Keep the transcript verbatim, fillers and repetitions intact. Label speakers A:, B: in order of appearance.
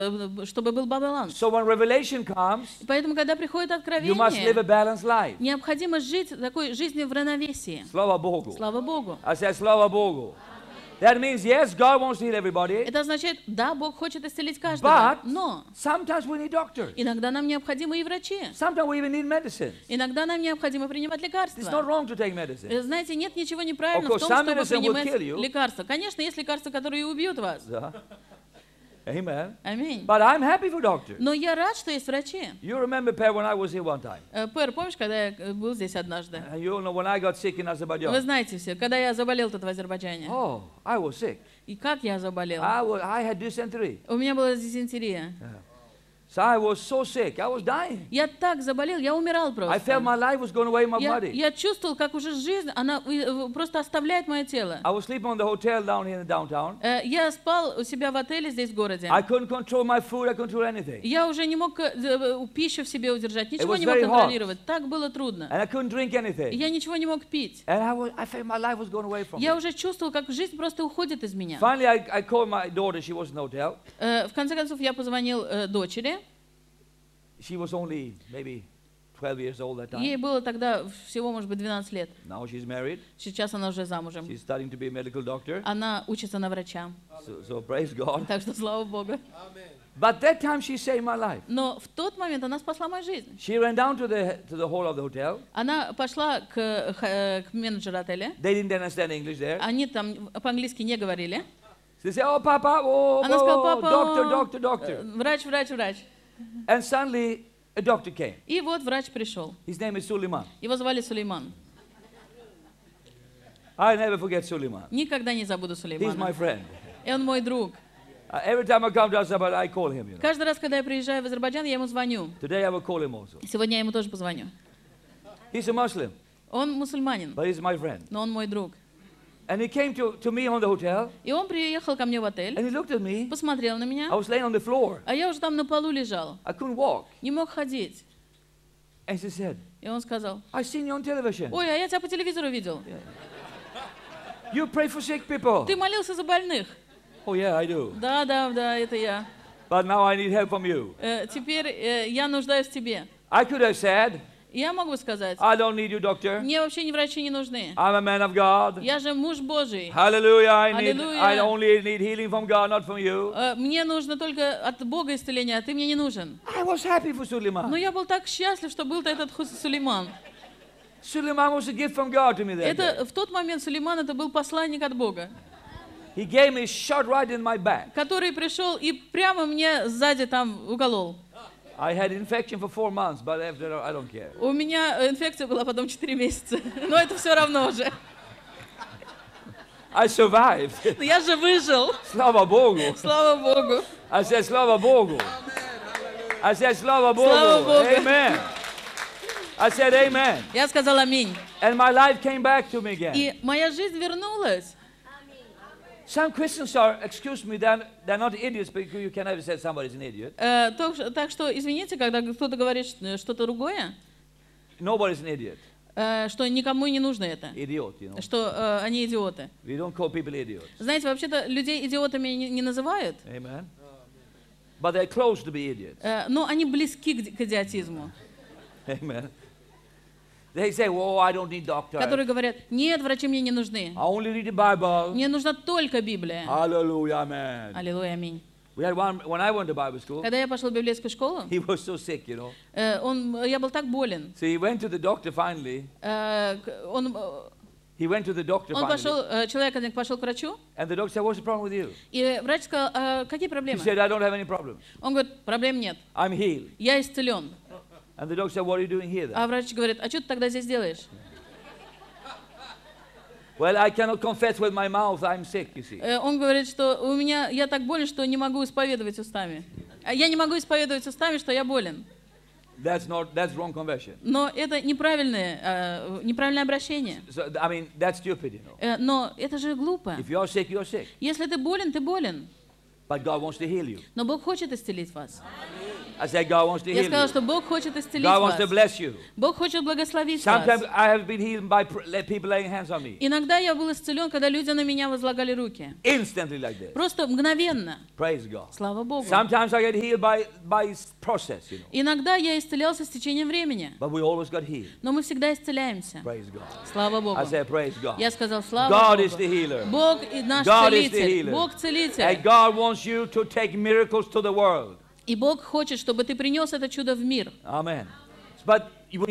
A: чтобы был баланс.
B: So when revelation comes,
A: Поэтому, когда приходит
B: you must live a
A: откровение,
B: balanced life.
A: необходимо жить такой жизнью в равновесии.
B: Slava Bogu.
A: Слава Богу.
B: I said Slava Bogu. That means, yes, God wants to heal everybody,
A: Это означает, да, Бог хочет исцелить каждого,
B: but
A: но
B: sometimes we need doctors.
A: иногда нам необходимы и врачи.
B: Sometimes we even need medicine.
A: Иногда нам необходимо принимать
B: It's not
A: лекарства.
B: wrong to take medicine.
A: Э, Знаете, нет ничего неправильного
B: Of
A: в
B: course,
A: том,
B: some
A: чтобы
B: medicine will
A: принимать
B: kill you.
A: лекарства. Конечно, есть лекарства, которые убьют вас.
B: Yeah. Amen.
A: Аминь.
B: But I'm happy for doctors.
A: Но я рад, что есть врачи.
B: You remember, Per, when I was here one time.
A: Э, Пэр, помнишь, когда я э, был здесь однажды?
B: And you all know when I got sick in
A: Вы
B: Azerbaijan.
A: знаете все, когда я заболел тут в Азербайджане.
B: Oh, I was sick.
A: И как я заболел?
B: I, was, I had dysentery.
A: У меня была дизентерия.
B: So I was so sick. I was dying.
A: Я так заболел, я умирал
B: I felt
A: просто.
B: my life was going away in my
A: Я,
B: body.
A: я чувствовал, как уже жизнь, она э, просто оставляет мое тело.
B: I was sleeping on the hotel down here in downtown.
A: Э, Я спал у себя в отеле здесь в городе.
B: I couldn't control my food. I couldn't control anything.
A: Я уже не мог э, э, пищу в себе удержать, ничего
B: was
A: не мог
B: very hot.
A: контролировать. Так было трудно.
B: And I couldn't drink anything.
A: Я ничего не мог пить.
B: And I, was, I felt my life was going away from me.
A: Я уже чувствовал, как жизнь просто уходит из меня.
B: Finally, I, I called my daughter. She was in the hotel.
A: Э, В конце концов, я позвонил э, дочери.
B: She was only maybe twelve years old that time.
A: Ей было тогда всего, может быть, двенадцать лет.
B: Now she's married.
A: Сейчас она уже замужем.
B: She's studying to be a medical doctor.
A: Она учится на врача.
B: So, so praise God.
A: Так что слава Богу.
B: But that time she saved my life.
A: Но в тот момент она спасла мою жизнь.
B: She ran down to the to the hall of the hotel.
A: Она пошла к, э, к менеджеру отеля.
B: They didn't understand English there.
A: Они там по-английски не говорили.
B: They said, "Oh, Papa, oh,
A: Она сказала,
B: oh,
A: папа,
B: doctor,
A: о,
B: doctor, doctor."
A: э, врач, врач, врач.
B: And suddenly a doctor came.
A: И вот врач пришел.
B: His name is Suleiman.
A: Его звали Сулейман.
B: I never forget Suleiman.
A: Никогда не забуду
B: He's my
A: Сулеймана.
B: friend.
A: И он мой друг.
B: Uh, every time I come to Azerbaijan, I call him. You know.
A: Каждый раз, когда я приезжаю в Азербайджан, я ему звоню.
B: Today I will call him also.
A: Сегодня я ему тоже позвоню.
B: He's a Muslim,
A: Он мусульманин,
B: but he's my friend.
A: но он мой друг.
B: And he came to, to me on the hotel,
A: И он приехал ко мне в отель,
B: and he looked at me.
A: посмотрел на меня,
B: I was laying on the floor.
A: а я уже там на полу лежал.
B: I couldn't walk.
A: Не мог ходить.
B: And he said,
A: И он сказал,
B: "I seen you on television.
A: ой, а я тебя по телевизору видел.
B: You pray for sick people."
A: Ты молился за больных.
B: Oh yeah, I do.
A: Да, да, да, это я.
B: But now I need help from you.
A: Э, теперь э, я нуждаюсь в тебе.
B: I could have said,
A: Я могу сказать,
B: "I don't need you, doctor.
A: мне вообще ни врачи не нужны.
B: I'm a man of God.
A: Я же муж Божий.
B: Hallelujah. I need.
A: Hallelujah.
B: I only need healing from God, not from you."
A: Э, Мне нужно только от Бога исцеления, а ты мне не нужен.
B: I was happy for
A: Но
B: Suleiman.
A: я был так счастлив, что был этот Хус- Сулейман.
B: Suleiman was a gift from God to me that day.
A: Это в тот момент Сулейман это был посланник от Бога,
B: He gave me a shot right in my back.
A: который пришел и прямо мне сзади там уколол.
B: I had infection for four months, but after that, I don't care.
A: У меня инфекция была потом четыре месяца, но это все равно уже.
B: I survived.
A: Но я же выжил,
B: Slava Bogu.
A: слава Богу.
B: I said, Slava Bogu. I said, Slava
A: Slava
B: Bogu.
A: Bogu.
B: Amen. I said, Amen.
A: Я сказал аминь.
B: And my life came back to me again.
A: И моя жизнь вернулась.
B: Some Christians are, excuse me, they're, they're not idiots, because you can never say somebody's an idiot.
A: Э, то- Так что, извините, когда кто-то говорит ш- что-то другое,
B: Nobody's an idiot.
A: э, что никому не нужно это,
B: Idiot, you know.
A: что э, они идиоты.
B: We don't call people idiots.
A: Знаете, вообще-то людей идиотами не, не называют,
B: Amen. But they're close to be idiots.
A: э, но они близки к, ди- к идиотизму.
B: Amen. They say, "Oh, I don't need doctor.
A: Которые говорят, нет, врачи мне не нужны.
B: I only read the Bible."
A: Мне нужна только Библия.
B: Hallelujah, amen.
A: Аллилуйя, аминь.
B: We had one when I went to Bible school.
A: Когда я пошла в библейскую школу,
B: He was so sick, you know.
A: э, он, я был так болен.
B: So he went to the doctor finally.
A: Э, к- Он, э,
B: He went to the doctor
A: он
B: finally.
A: пошел, э, человек один пошел к врачу,
B: And the doctor said, "What's the problem with you?"
A: и врач сказал, «А какие
B: He
A: проблемы?
B: said, "I don't have any problems.
A: Он говорит, проблем нет,
B: I'm healed."
A: я исцелен.
B: And the doctor said, "What are you doing here then?"
A: А врач говорит, а что ты тогда здесь делаешь?
B: Well, I cannot confess with my mouth I'm sick, you see.
A: Э, Он говорит, что у меня, я так болен, что не могу исповедовать устами. А Я не могу исповедовать устами, что я болен.
B: That's not, that's wrong confession.
A: Но это неправильное, э, неправильное обращение.
B: So, I mean, that's stupid, you know.
A: Э, Но это же глупо.
B: If you're sick, you're sick.
A: Если ты болен, ты болен.
B: But God wants to heal you.
A: Но Бог хочет исцелить вас.
B: I said, God wants to
A: Я
B: heal
A: сказала,
B: you.
A: что Бог хочет исцелить
B: God
A: вас.
B: wants to bless you.
A: Бог хочет благословить
B: Sometimes
A: вас.
B: I have been healed by pr- let people laying hands on me.
A: Иногда я был исцелен, когда люди на меня возлагали руки.
B: Instantly like this.
A: Просто мгновенно.
B: Praise God.
A: Слава Богу.
B: Sometimes I get healed by, by process, you know.
A: Иногда я исцелялся с течением времени.
B: But we always got healed.
A: Но мы всегда исцеляемся.
B: Praise God.
A: Слава Богу.
B: I said, praise God.
A: Я сказал, слава
B: God
A: Богу.
B: is the healer.
A: Бог и наш
B: God is the
A: целитель.
B: healer.
A: Бог
B: And
A: целитель.
B: God wants you to take miracles to the world.
A: И Бог хочет, чтобы ты принес это чудо в мир.
B: Amen. But